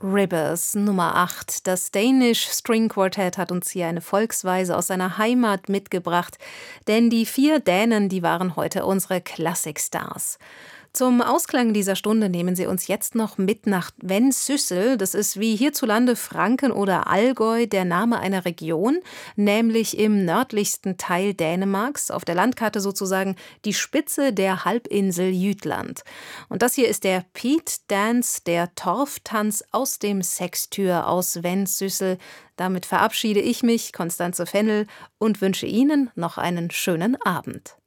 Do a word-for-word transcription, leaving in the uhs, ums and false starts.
Rivers Nummer acht. Das Danish String Quartet hat uns hier eine Volksweise aus seiner Heimat mitgebracht, denn die vier Dänen, die waren heute unsere Klassikstars. Zum Ausklang dieser Stunde nehmen sie uns jetzt noch mit nach Vendsyssel. Das ist wie hierzulande Franken oder Allgäu der Name einer Region, nämlich im nördlichsten Teil Dänemarks, auf der Landkarte sozusagen die Spitze der Halbinsel Jütland. Und das hier ist der Piet Dance, der Torftanz aus dem Sextür aus Vendsyssel. Damit verabschiede ich mich, Constanze Fennel, und wünsche Ihnen noch einen schönen Abend.